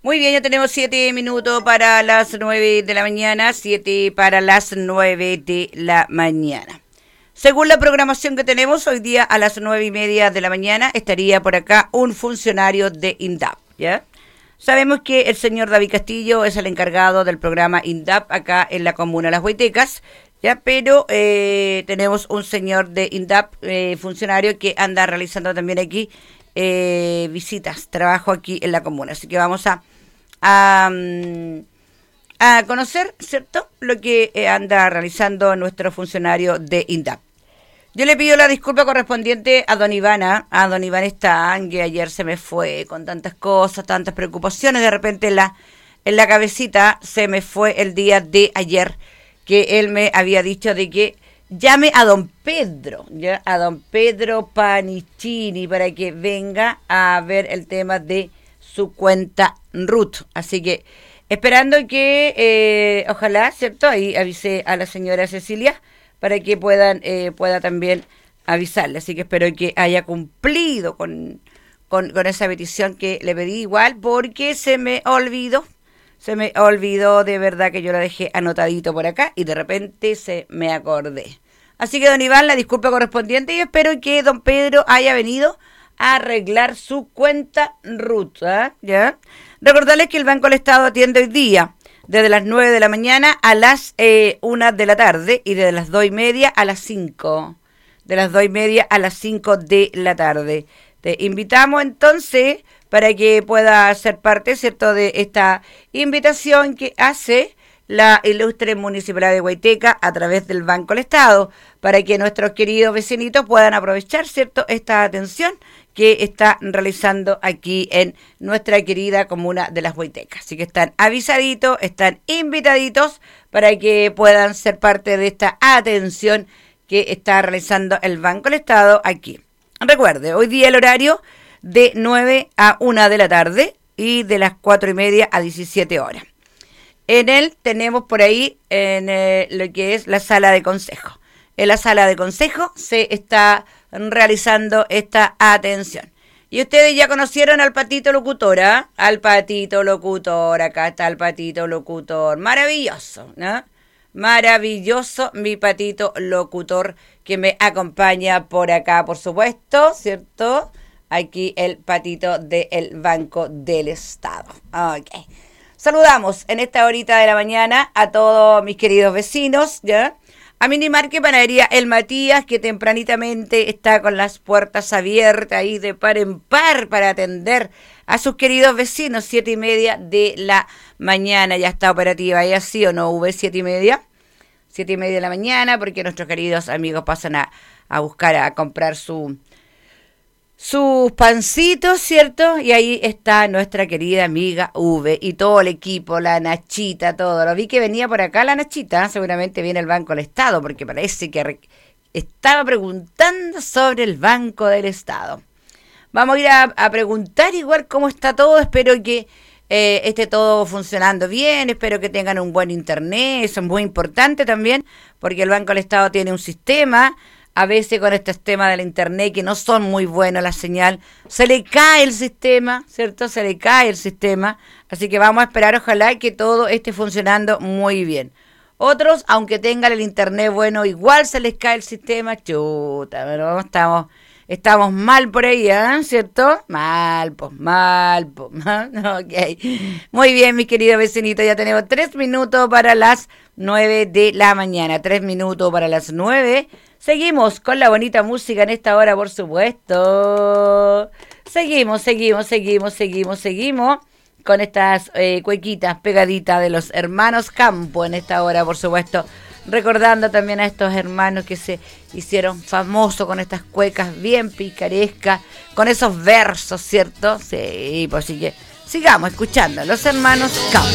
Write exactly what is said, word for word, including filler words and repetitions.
Muy bien, ya tenemos siete minutos para las nueve de la mañana, siete para las nueve de la mañana. Según la programación que tenemos, hoy día a las nueve y media de la mañana estaría por acá un funcionario de INDAP, ¿ya? Sabemos que el señor David Castillo es el encargado del programa INDAP acá en la comuna de Las Huaytecas, ¿ya? Pero eh, tenemos un señor de INDAP, eh, funcionario, que anda realizando también aquí eh, visitas, trabajo aquí en la comuna. Así que vamos a, a, a conocer, ¿cierto?, lo que anda realizando nuestro funcionario de INDAP. Yo le pido la disculpa correspondiente a don Iván, ¿eh? a don Iván Están, que ayer se me fue con tantas cosas, tantas preocupaciones, de repente en la, en la cabecita se me fue el día de ayer, que él me había dicho de que llame a don Pedro, ¿ya? A don Pedro Panicini para que venga a ver el tema de su cuenta Ruth. Así que esperando que, eh, ojalá, ¿cierto? Ahí avisé a la señora Cecilia para que puedan eh, pueda también avisarle. Así que espero que haya cumplido con, con, con esa petición que le pedí igual, porque se me olvidó, se me olvidó de verdad que yo la dejé anotadito por acá y de repente se me acordé. Así que don Iván, la disculpa correspondiente y espero que don Pedro haya venido a arreglar su cuenta Ruth, ¿eh? ¿Ya? Recordarles que el Banco del Estado atiende hoy día desde las nueve de la mañana a las eh, una de la tarde y desde las dos y media a las cinco. De las dos y media a las cinco de la tarde. Te invitamos entonces para que pueda ser parte, ¿cierto?, de esta invitación que hace la ilustre Municipalidad de Huayteca a través del Banco del Estado, para que nuestros queridos vecinitos puedan aprovechar, ¿cierto?, esta atención que está realizando aquí en nuestra querida comuna de Las Huaytecas. Así que están avisaditos, están invitaditos para que puedan ser parte de esta atención que está realizando el Banco del Estado aquí. Recuerde, hoy día el horario de nueve a una de la tarde y de las cuatro y media a diecisiete horas. En él tenemos por ahí en eh, lo que es la sala de consejo. En la sala de consejo se está realizando esta atención. Y ustedes ya conocieron al patito locutor, ¿eh? Al patito locutor, acá está el patito locutor. Maravilloso, ¿no? Maravilloso mi patito locutor que me acompaña por acá, por supuesto, ¿cierto? Aquí el patito del Banco del Estado. Ok. Saludamos en esta horita de la mañana a todos mis queridos vecinos, ¿ya? A Minimarket Panadería El Matías, que tempranitamente está con las puertas abiertas ahí de par en par para atender a sus queridos vecinos. Siete y media de la mañana ya está operativa. ¿Y así o no, V? Siete y media. Siete y media de la mañana, porque nuestros queridos amigos pasan a, a buscar, a comprar su... sus pancitos, ¿cierto? Y ahí está nuestra querida amiga V y todo el equipo, la Nachita, todo. Lo vi que venía por acá la Nachita, seguramente viene el Banco del Estado, porque parece que re- estaba preguntando sobre el Banco del Estado. Vamos a ir a, a preguntar igual cómo está todo, espero que eh, esté todo funcionando bien, espero que tengan un buen internet, eso es muy importante también, porque el Banco del Estado tiene un sistema. A veces con estos temas del internet que no son muy buenos, la señal, se le cae el sistema, ¿cierto? Se le cae el sistema. Así que vamos a esperar, ojalá, que todo esté funcionando muy bien. Otros, aunque tengan el internet bueno, igual se les cae el sistema. Chuta, pero estamos, estamos mal por ahí, ¿eh? ¿Cierto? Mal, pues, mal, pues. Ok. Muy bien, mis queridos vecinitos, ya tenemos tres minutos para las nueve de la mañana. Tres minutos para las nueve. Seguimos con la bonita música en esta hora, por supuesto. Seguimos, seguimos, seguimos, seguimos, seguimos con estas eh, cuequitas pegaditas de los hermanos Campo en esta hora, por supuesto. Recordando también a estos hermanos que se hicieron famosos con estas cuecas bien picarescas, con esos versos, ¿cierto? Sí, pues sí que sigamos escuchando a los hermanos Campo.